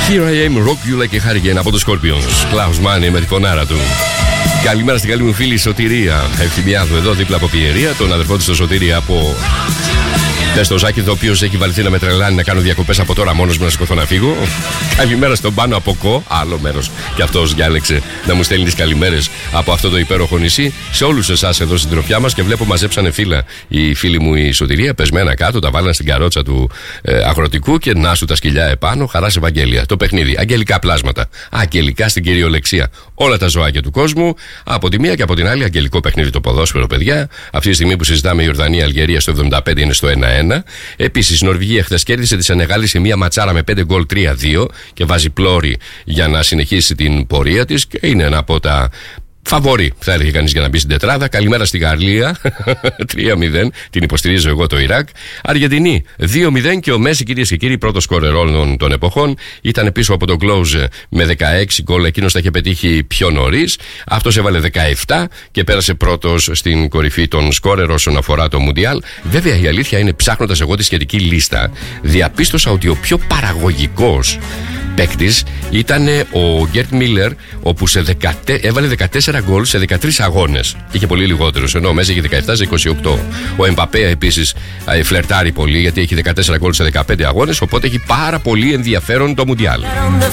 Here I am, rock you like a hurricane από το Scorpions. Klaus Meine με τη φωνάρα του. Καλημέρα στην καλή μου φίλη Σωτηρία Ευθυμιάδου, εδώ δίπλα από Πιερία. Τον αδερφό της το Σωτηρία από στο Ζάκηδο, ο οποίος έχει βαλθεί να με τρελάνει να κάνω διακοπές από τώρα μόνος μου, να σηκωθώ να φύγω. Καλημέρα στον Πάνο από Κο, άλλο μέρος. Και αυτός διάλεξε να μου στέλνει τις καλημέρες από αυτό το υπέροχο νησί. Σε όλους εσάς εδώ στην τροφιά μας, και βλέπω μαζέψανε φύλλα οι φίλοι μου η Σωτηρία, πεσμένα κάτω, τα βάλαν στην καρότσα του αγροτικού και να σου τα σκυλιά επάνω. Χαράς Ευαγγέλια. Το παιχνίδι. Αγγελικά πλάσματα. Αγγελικά στην κυριολεξία. Όλα τα ζωάκια του κόσμου. Από τη μία και από την άλλη, αγγελικό παιχνίδι το ποδόσφαιρο, παιδιά. Αυτή τη στιγμή που συζητάμε, η Ιορδανία-Αλγερία στο 75 είναι στο 1-1. Επίσης, η Νορβηγία χθες κέρδισε τη Σενεγάλη σε μία ματσάρα με 5 γκολ 3-2 και βάζει πλώρη για να συνεχίσει την πορεία της και είναι ένα από τα φαβορί, θα έλεγε κανείς, για να μπει στην τετράδα. Καλημέρα στη Γαλλία, 3-0, την υποστηρίζω εγώ το Ιράκ. Αργεντινή, 2-0 και ο Μέση, κυρίες και κύριοι, πρώτος σκόρερ όλων των εποχών. Ήταν πίσω από τον Κλόουζε με 16 γκολ, εκείνος τα είχε πετύχει πιο νωρίς. Αυτός έβαλε 17 και πέρασε πρώτος στην κορυφή των σκόρερ όσον αφορά το Μουντιάλ. Βέβαια, η αλήθεια είναι, ψάχνοντας εγώ τη σχετική λίστα, διαπίστωσα ότι ο πιο παραγωγικός παίκτης ήταν ο Γκέρτ Μίλλερ, όπου έβαλε 14 γκολ σε 13 αγώνες. Είχε πολύ λιγότερους, ενώ ο Μέση είχε 17 σε 28. Ο Εμπαπέ επίσης φλερτάρει πολύ, γιατί έχει 14 γκολ σε 15 αγώνες, οπότε έχει πάρα πολύ ενδιαφέρον το Μουντιάλ.